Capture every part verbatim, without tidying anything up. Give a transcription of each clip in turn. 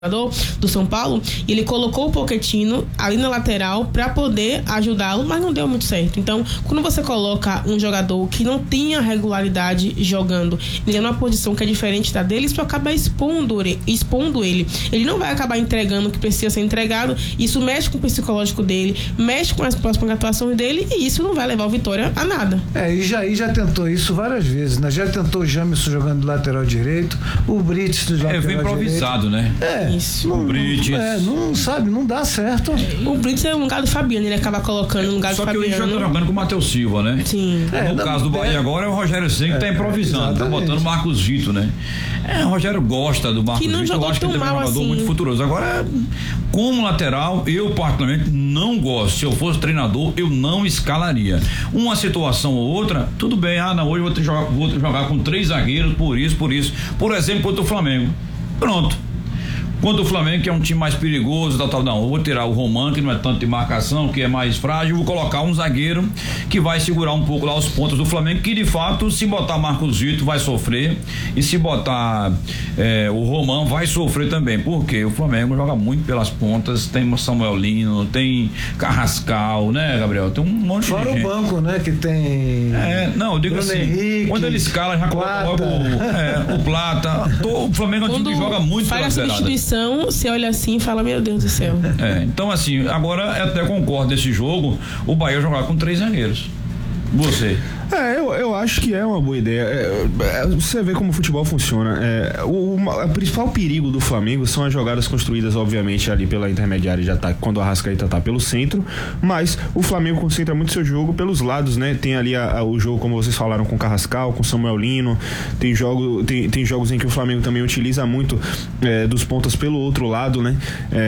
do São Paulo, e ele colocou o Pochettino ali na lateral para poder ajudá-lo, mas não deu muito certo. Então, quando você coloca um jogador que não tinha regularidade jogando, ele é numa posição que é diferente da dele, isso acaba expondo, expondo ele. Ele não vai acabar entregando o que precisa ser entregado, isso mexe com o psicológico dele, mexe com as próximas atuações dele, e isso não vai levar o Vitória a nada. É, e Jair já tentou isso várias vezes, né? Já tentou o Jamerson jogando do lateral direito, o Brits do lateral direito. É, foi improvisado, direito. né? É. Isso. Não, o Brits. É, não sabe, não dá certo. O Brits é um lugar do Fabiano, ele acaba colocando no lugar do Fabiano. Só que hoje já tá jogando com o Matheus Silva, né? Sim. No É, caso do Bahia é, agora é o Rogério Ceni que tá é, improvisando, tá botando o Marcos Vitor, né? É, o Rogério gosta do Marcos Vitor, eu acho que ele é um jogador assim. muito futuroso. Agora, como lateral, eu particularmente não gosto. Se eu fosse treinador, eu não escalaria. Uma situação ou outra, tudo bem, ah não, hoje eu vou, ter, vou ter jogar com três zagueiros, por isso, por isso. Por exemplo, contra o Flamengo. Pronto. Contra o Flamengo, que é um time mais perigoso, tal, tal, não, eu vou tirar o Roman, que não é tanto de marcação, que é mais frágil, vou colocar um zagueiro que vai segurar um pouco lá os pontos do Flamengo, que de fato, se botar Marcos Vitor, vai sofrer, e se botar é, o Roman, vai sofrer também, porque o Flamengo joga muito pelas pontas, tem Samuel Lino, tem Carrascal, né, Gabriel? Tem um monte Fora de gente. Fora o banco, né, que tem... É, não, eu digo Bruno assim, Henrique, quando ele escala, já coloca logo é, o Plata, o Flamengo é um time que joga muito pelas beiradas. Você olha assim e fala, meu Deus do céu. É, então assim, agora eu até concordo desse jogo, o Bahia jogar com três zagueiros. Você? É, eu, eu acho que é uma boa ideia. É, é, você vê como o futebol funciona. É, o, o, o principal perigo do Flamengo são as jogadas construídas, obviamente, ali pela intermediária de ataque, quando o Arrascaeta tá pelo centro, mas o Flamengo concentra muito seu jogo pelos lados, né? Tem ali a, a, o jogo, como vocês falaram, com Carrascal, com Samuel Lino, tem, jogo, tem, tem jogos em que o Flamengo também utiliza muito é, dos pontas pelo outro lado, né?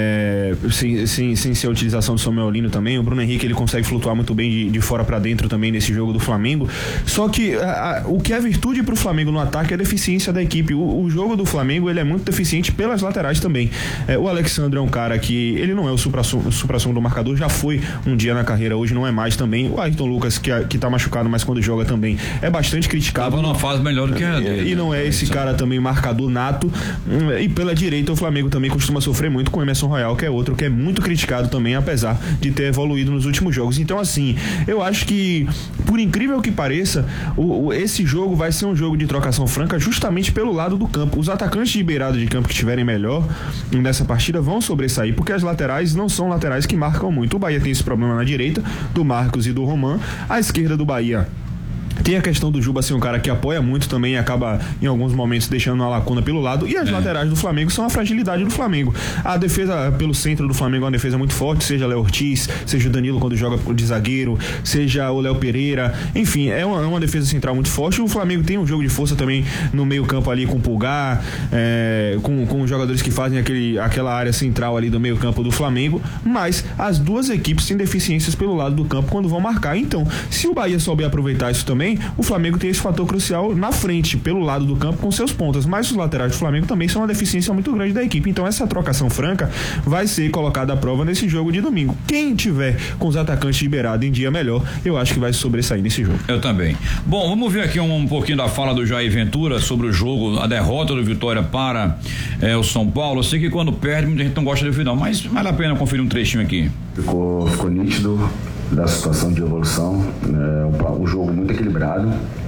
É, sem, sem, sem ser a utilização do Samuel Lino também. O Bruno Henrique, ele consegue flutuar muito bem de, de fora para dentro também nesse jogo do Flamengo. Só que a, a, o que é virtude pro Flamengo no ataque é a deficiência da equipe. O, o jogo do Flamengo, ele é muito deficiente pelas laterais também. É, o Alexandre é um cara que ele não é o supra-sumo supra do marcador, já foi um dia na carreira, hoje não é mais também. O Ayrton Lucas, que, que tá machucado, mas quando joga também é bastante criticado. Tava numa fase melhor do que a dele. E, e não é esse cara também marcador nato. E pela direita o Flamengo também costuma sofrer muito com o Emerson Royal, que é outro que é muito criticado também, apesar de ter evoluído nos últimos jogos. Então assim, eu acho que, por incrível que pareça, o, o, esse jogo vai ser um jogo de trocação franca justamente pelo lado do campo. Os atacantes de beirada de campo que estiverem melhor nessa partida vão sobressair, porque as laterais não são laterais que marcam muito. O Bahia tem esse problema na direita, do Marcos e do Roman. A esquerda do Bahia tem a questão do Juba ser um cara que apoia muito também e acaba em alguns momentos deixando uma lacuna pelo lado, e as é. laterais do Flamengo são a fragilidade do Flamengo. A defesa pelo centro do Flamengo é uma defesa muito forte, seja Léo Ortiz, seja o Danilo quando joga de zagueiro, seja o Léo Pereira, enfim, é uma, é uma defesa central muito forte. O Flamengo tem um jogo de força também no meio campo ali com o Pulgar, é, com, com os jogadores que fazem aquele, aquela área central ali do meio campo do Flamengo, mas as duas equipes têm deficiências pelo lado do campo quando vão marcar. Então, se o Bahia souber aproveitar isso também, o Flamengo tem esse fator crucial na frente, pelo lado do campo, com seus pontas, mas os laterais do Flamengo também são uma deficiência muito grande da equipe. Então essa trocação franca vai ser colocada à prova nesse jogo de domingo. Quem tiver com os atacantes liberados em dia melhor, eu acho que vai sobressair nesse jogo. Eu também. Bom, vamos ver aqui um, um pouquinho da fala do Jair Ventura sobre o jogo, a derrota do Vitória para é, o São Paulo. Eu sei que quando perde, muita gente não gosta do final, mas vale a pena conferir um trechinho aqui. Ficou, ficou nítido da situação de evolução, é, um, um jogo muito equilibrado.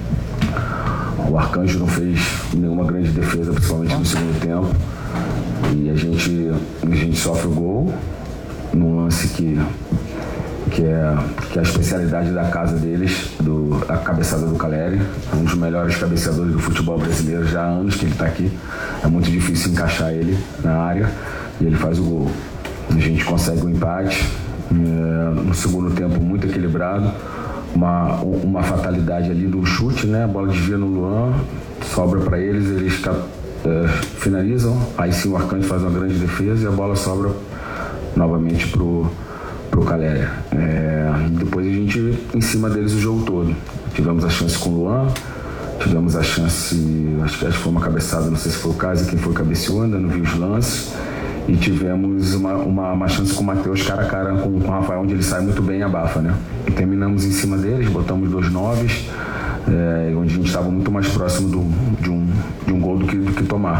O Arcanjo não fez nenhuma grande defesa, principalmente no segundo tempo, e a gente, a gente sofre o gol num lance que, que, é, que é a especialidade da casa deles, do, a cabeçada do Caleri, um dos melhores cabeceadores do futebol brasileiro, já há anos que ele está aqui, é muito difícil encaixar ele na área, e ele faz o gol. A gente consegue o empate, é, no segundo tempo muito equilibrado, uma, uma fatalidade ali do chute, né? A bola desvia no Luan, sobra para eles, eles é, finalizam, aí sim o Arcanjo faz uma grande defesa e a bola sobra novamente pro, pro Caleri. É, depois a gente em cima deles o jogo todo. Tivemos a chance com o Luan, tivemos a chance, acho que, acho que foi uma cabeçada, não sei se foi o caso, quem foi cabeceou, ainda não vi os lances. E tivemos uma, uma, uma chance com o Matheus cara a cara com, com o Rafael, onde ele sai muito bem e abafa, né? E terminamos em cima deles, botamos dois noves, é, onde a gente estava muito mais próximo do, de, um, de um gol do que, do que tomar.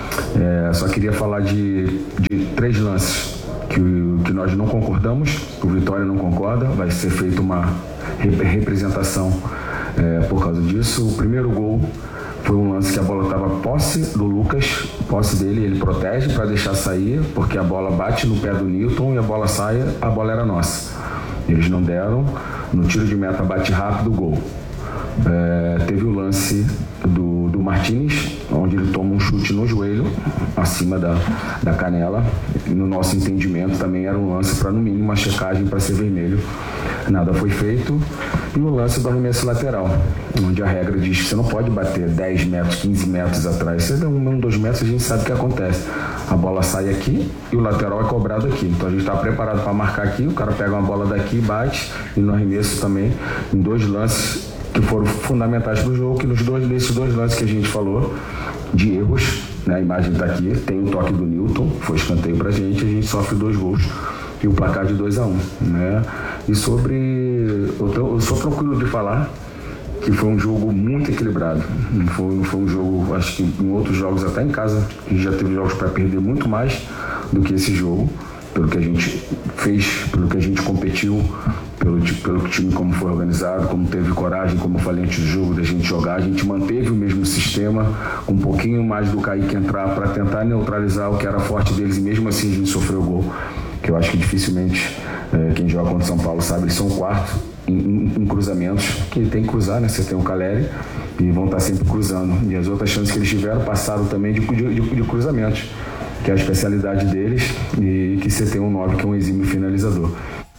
É, só queria falar de, de três lances que, que nós não concordamos, o Vitória não concorda, vai ser feita uma representação é, por causa disso. O primeiro gol foi um lance que a bola estava posse do Lucas, posse dele, ele protege para deixar sair, porque a bola bate no pé do Newton e a bola sai, a bola era nossa. Eles não deram, no tiro de meta bate rápido o gol. É, teve o lance do, do Martínez, onde ele toma um chute no joelho, acima da, da canela. E no nosso entendimento também era um lance para no mínimo uma checagem para ser vermelho. Nada foi feito. E o lance do arremesso lateral, onde a regra diz que você não pode bater dez metros, quinze metros atrás. Você dá um, dois metros, a gente sabe o que acontece. A bola sai aqui e o lateral é cobrado aqui. Então a gente está preparado para marcar aqui, o cara pega uma bola daqui, bate, e no arremesso também, em dois lances que foram fundamentais para o jogo, que nos dois desses dois lances que a gente falou, de erros, né, a imagem está aqui, tem o toque do Newton, foi escanteio para a gente, a gente sofre dois gols e o placar de dois a um, né? E sobre, eu, tô, eu sou tranquilo de falar que foi um jogo muito equilibrado, não foi, não foi um jogo, acho que em outros jogos, até em casa, a gente já teve jogos para perder muito mais do que esse jogo, pelo que a gente fez, pelo que a gente competiu, pelo, pelo time como foi organizado, como teve coragem, como eu falei antes do jogo, da gente jogar. A gente manteve o mesmo sistema, com um pouquinho mais do Kaique entrar para tentar neutralizar o que era forte deles, e mesmo assim a gente sofreu o gol, que eu acho que dificilmente é, quem joga contra o São Paulo sabe, eles são quarto em, em, em cruzamentos, que tem que cruzar, né? Você tem o Caleri e vão estar sempre cruzando, e as outras chances que eles tiveram passaram também de, de, de cruzamentos, que é a especialidade deles, e que você tem um nove que é um exímio finalizador.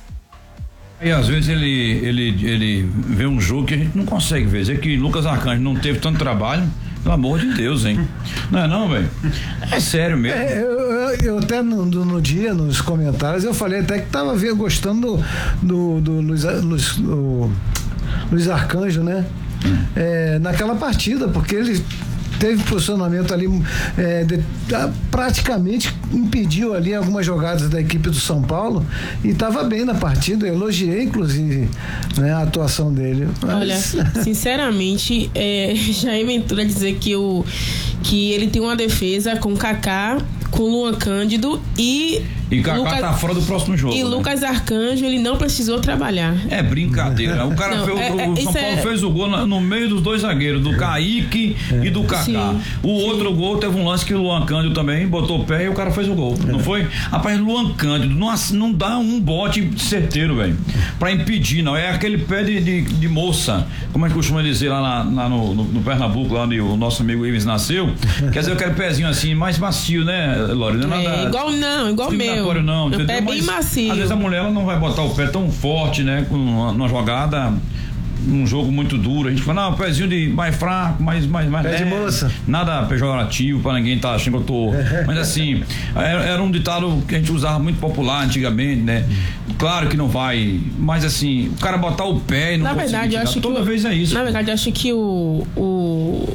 E às vezes ele, ele, ele vê um jogo que a gente não consegue ver. Dizer que Lucas Arcanjo não teve tanto trabalho, pelo amor de Deus, hein? Não é não, velho? É sério mesmo. É, eu, eu, eu até no, no dia, nos comentários, eu falei até que tava vendo, gostando do, do, do Luiz, Luiz, do Luiz Arcanjo, né? Hum. É, naquela partida, porque ele teve posicionamento ali, é, de, a, praticamente impediu ali algumas jogadas da equipe do São Paulo e estava bem na partida. Eu elogiei, inclusive, né, a atuação dele. Mas... Olha, sinceramente, é, já é aventura dizer que, o, que ele tem uma defesa com Kaká, com Luan Cândido e E Kaká Lucas, tá fora do próximo jogo. E né? Lucas Arcanjo, ele não precisou trabalhar. É brincadeira. O cara não, fez, é, o, o São Paulo é... fez o gol no, no meio dos dois zagueiros, do Kaique é. e do Kaká. Sim, o sim. outro gol teve um lance que o Luan Cândido também botou o pé e o cara fez o gol. É. Não foi? Rapaz, Luan Cândido não, não dá um bote certeiro, velho, pra impedir, não. É aquele pé de, de, de moça, como é que costuma dizer lá, na, lá no, no, no Pernambuco, lá onde o nosso amigo Ives nasceu. Quer dizer, aquele pezinho assim, mais macio, né, Lore? Não é, nada, é igual não, igual meu. Não, meu pé é bem Mas, macio. Às vezes a mulher ela não vai botar o pé tão forte, né? Com uma, uma jogada, um jogo muito duro. A gente fala, não, um pezinho de mais fraco, mais, mais, mais pé leve. De moça. Nada pejorativo pra ninguém tá achando que eu tô. Mas assim, era, era um ditado que a gente usava muito popular antigamente, né? Claro que não vai, mas assim, o cara botar o pé e não na verdade, eu acho que toda o, vez é isso. Na verdade, eu acho que o o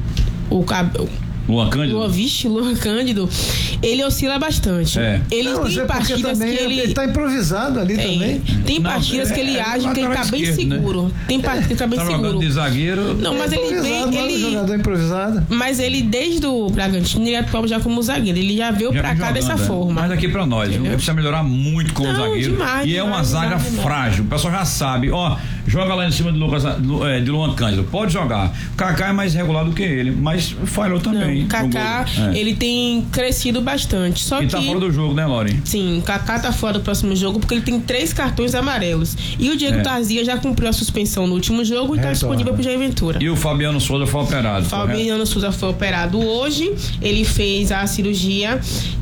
o cabelo Luan Cândido? Luan, vixe, Luan Cândido, ele oscila bastante. É. Ele não, tem partidas que ele... Ele tá improvisado ali é, também. Tem não, partidas é, que ele é, age que ele tá bem esquerdo, seguro. Né? Tem partidas que ele tá bem tá seguro. de zagueiro. Não, mas é ele vem... Ele... jogador improvisado. Mas ele, desde o Bragantino, ele atua já como zagueiro. Ele já veio já pra cá jogando, dessa é. forma. Mas aqui pra nós, ele precisa melhorar muito como não, zagueiro. Demais, e é uma demais, zaga demais, frágil. demais. O pessoal já sabe. Ó, joga lá em cima de, Lucas, de Luan Cândido. Pode jogar. Kaká é mais regular do que ele, mas falhou também. Kaká, é. ele tem crescido bastante. Só e que tá fora do jogo, né, Lore? Sim, Kaká tá fora do próximo jogo porque ele tem três cartões amarelos. E o Diego é. Tarzia já cumpriu a suspensão no último jogo e tá disponível pro Jair Ventura. E o Fabiano Souza foi operado. Fabiano correto? Souza foi operado hoje. Ele fez a cirurgia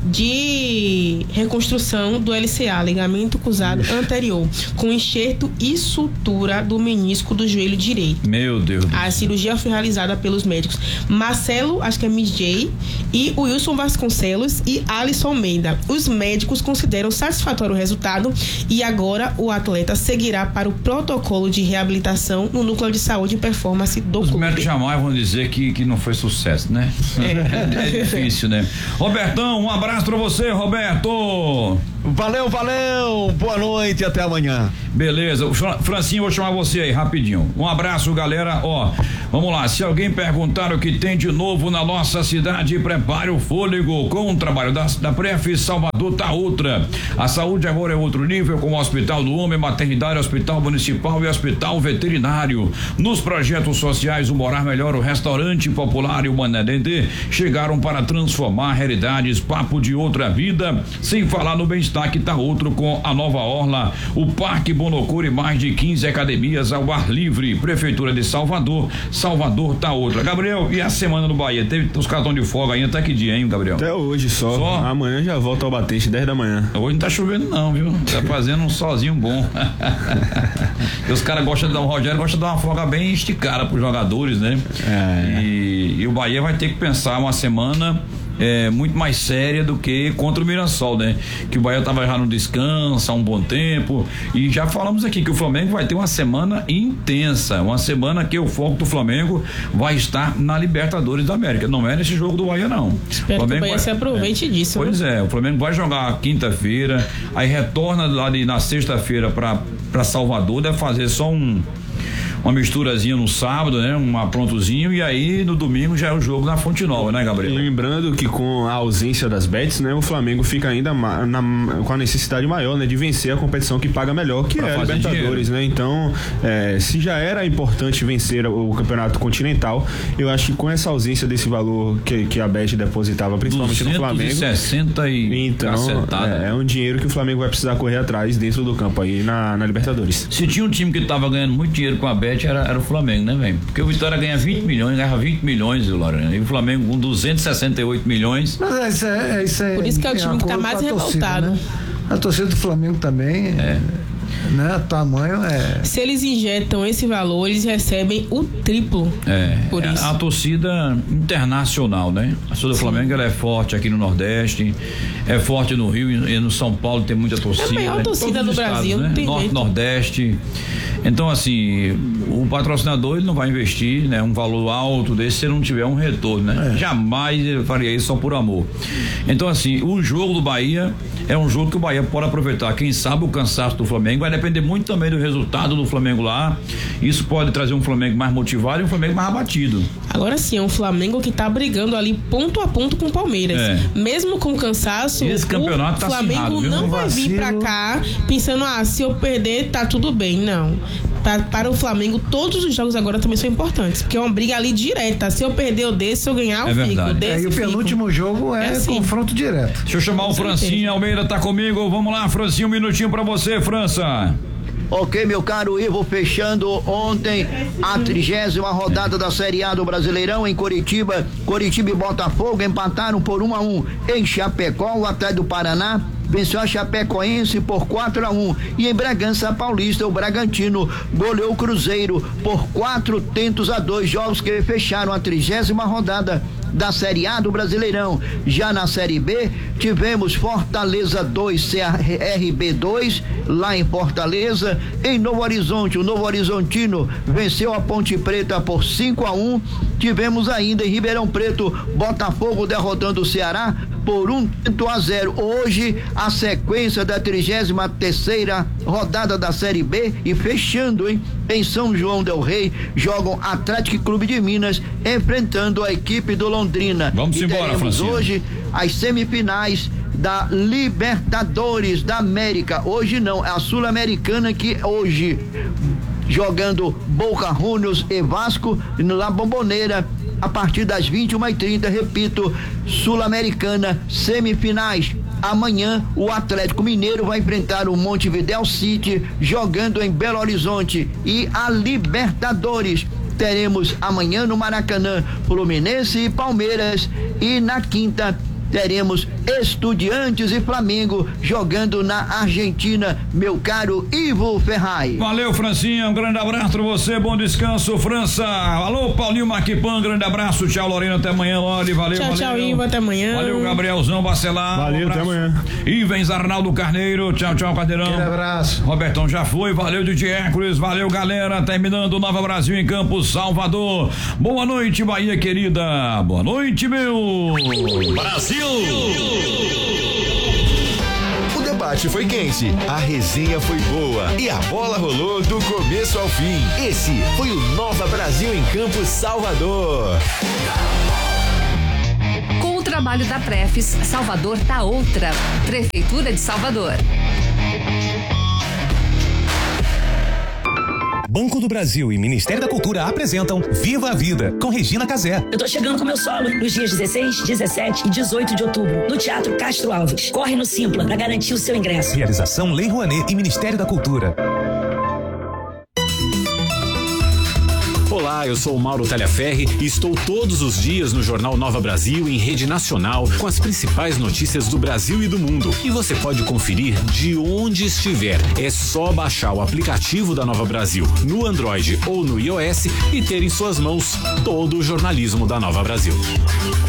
de reconstrução do L C A, ligamento cruzado Ixi. anterior, com enxerto e sutura do menisco do joelho direito. Meu Deus. A cirurgia foi realizada pelos médicos Marcelo, acho que é M J, e o Wilson Vasconcelos e Alisson Almeida. Os médicos consideram satisfatório o resultado e agora o atleta seguirá para o protocolo de reabilitação no núcleo de saúde e performance do Os clube. Os médicos jamais vão dizer que, que não foi sucesso, né? É, é, é difícil, né? Robertão, um abraço pra você, Roberto! Valeu, valeu. Boa noite, até amanhã. Beleza. Francinho, vou chamar você aí rapidinho. Um abraço, galera. Ó, vamos lá. Se alguém perguntar o que tem de novo na nossa cidade, prepare o fôlego com o trabalho da, da Pref Salvador tá outra. A saúde agora é outro nível, com o Hospital do Homem, Maternidade, Hospital Municipal e Hospital Veterinário. Nos projetos sociais, o Morar Melhor, o Restaurante Popular e o Manedente chegaram para transformar realidades. Papo de outra vida, sem falar no bem-estar que tá outro com a nova orla, o Parque Bonocura e mais de quinze academias ao ar livre. Prefeitura de Salvador, Salvador tá outra. Gabriel, e a semana no Bahia? Teve os cartões de folga ainda, até que dia, hein, Gabriel? Até hoje só. só? Amanhã já volta ao Batente, dez da manhã. Hoje não tá chovendo não, viu? Tá fazendo um sozinho bom. E os caras gostam de dar, o Rogério gosta de dar uma folga bem esticada pros jogadores, né? É. E, e o Bahia vai ter que pensar uma semana É, muito mais séria do que contra o Mirassol, né? Que o Bahia estava já no descanso há um bom tempo, e já falamos aqui que o Flamengo vai ter uma semana intensa, uma semana que o foco do Flamengo vai estar na Libertadores da América, não é nesse jogo do Bahia não. Espero que o Bahia vai, se aproveite é, disso. Pois né? é, o Flamengo vai jogar quinta-feira, aí retorna lá de, na sexta-feira para para Salvador, deve fazer só um uma misturazinha no sábado, né? Um aprontozinho, e aí no domingo já é o jogo na Fonte Nova, né, Gabriel? Lembrando que com a ausência das bets, né? O Flamengo fica ainda ma- na, com a necessidade maior, né? De vencer a competição que paga melhor, que pra é a Libertadores, dinheiro. né? Então, é, se já era importante vencer o Campeonato Continental, eu acho que com essa ausência desse valor que, que a bet depositava, principalmente no Flamengo. duzentos e sessenta e então, é, é um dinheiro que o Flamengo vai precisar correr atrás dentro do campo aí na, na Libertadores. Se tinha um time que tava ganhando muito dinheiro com a bet, Era, era o Flamengo, né, velho? Porque o Vitória ganha vinte milhões, ganha vinte milhões, Lorena. E o Flamengo com duzentos e sessenta e oito milhões. Mas é, isso é, isso é, Por isso que é o time que tá mais revoltado. Torcida, né? A torcida do Flamengo também. É. Né? Tamanho é. Se eles injetam esse valor, eles recebem o triplo. É. Por isso. A, a torcida internacional, né? A torcida do Flamengo, ela é forte aqui no Nordeste, é forte no Rio e no São Paulo tem muita torcida. É a maior torcida do Brasil, né? Não tem Norte, jeito. Nordeste. Então, assim, o patrocinador ele não vai investir, né? Um valor alto desse se ele não tiver um retorno, né? É. Jamais ele faria isso só por amor. Então, assim, o jogo do Bahia é um jogo que o Bahia pode aproveitar. Quem sabe o cansaço do Flamengo vai depender muito também do resultado do Flamengo lá. Isso pode trazer um Flamengo mais motivado e um Flamengo mais abatido. Agora sim, é um Flamengo que tá brigando ali ponto a ponto com o Palmeiras. É. Mesmo com cansaço, esse campeonato o tá Flamengo acirrado, não viu? vai Vacilo. vir pra cá pensando, ah, se eu perder, tá tudo bem. Não. Pra, para o Flamengo, todos os jogos agora também são importantes, porque é uma briga ali direta. Se eu perder, eu desço, se eu ganhar, eu é fico. Verdade. Desse, É, e o penúltimo fico. jogo é, é assim. confronto direto. Deixa eu chamar o Francinho Almeida, tá comigo. Vamos lá, Francinho, um minutinho pra você, França. Ok, meu caro Ivo, fechando ontem a trigésima rodada da Série A do Brasileirão em Coritiba. Coritiba e Botafogo empataram por um a um. Em Chapecó, o Atlético do Paraná venceu a Chapecoense por quatro a um. E em Bragança Paulista, o Bragantino goleou o Cruzeiro por quatro tentos a dois. Jogos que fecharam a trigésima rodada da Série A do Brasileirão. Já na Série B, tivemos Fortaleza dois, C R B dois, lá em Fortaleza. Em Novo Horizonte, o Novo Horizontino venceu a Ponte Preta por cinco a um. Tivemos ainda em Ribeirão Preto, Botafogo derrotando o Ceará por um tento a zero. Hoje, a sequência da trigésima terceira rodada da Série B, e fechando, hein? Em São João del Rei, jogam Atlético Clube de Minas enfrentando a equipe do Londrina. Vamos e embora, teremos Francisco. hoje as semifinais da Libertadores da América. Hoje não, é a Sul-Americana que hoje jogando Boca Juniors e Vasco na Bombonera a partir das vinte e uma e trinta, repito, Sul-Americana, semifinais. Amanhã o Atlético Mineiro vai enfrentar o Montevidéu City jogando em Belo Horizonte. E a Libertadores teremos amanhã no Maracanã Fluminense e Palmeiras, e na quinta teremos Estudiantes e Flamengo jogando na Argentina, meu caro Ivo Ferraz. Valeu, Francinha, um grande abraço pra você, bom descanso, França. Alô, Paulinho Marquipan, grande abraço, tchau, Lorena, até amanhã, Lore, valeu, tchau, valeu. Tchau, Ivo, até amanhã. Valeu, Gabrielzão Bacelar. Valeu, um até amanhã. Ivens Arnaldo Carneiro, tchau, tchau, Cadeirão. Um abraço. Robertão já foi, valeu, Didi Hércules, valeu, galera, terminando o Nova Brasil em Campos, Salvador. Boa noite, Bahia querida, boa noite, meu Brasil! O debate debate foi quente, a resenha foi boa e a bola rolou do começo ao fim. Esse foi o Nova Brasil em Campo Salvador. Com o trabalho da Prefis, Salvador tá outra. Prefeitura de Salvador. Banco do Brasil e Ministério da Cultura apresentam Viva a Vida, com Regina Casé. Eu tô chegando com meu solo nos dias dezesseis, dezessete e dezoito de outubro, no Teatro Castro Alves. Corre no Simpla para garantir o seu ingresso. Realização Lei Rouanet e Ministério da Cultura. Olá, eu sou o Mauro Talhaferri e estou todos os dias no Jornal Nova Brasil em rede nacional com as principais notícias do Brasil e do mundo. E você pode conferir de onde estiver. É só baixar o aplicativo da Nova Brasil no Android ou no iOS e ter em suas mãos todo o jornalismo da Nova Brasil.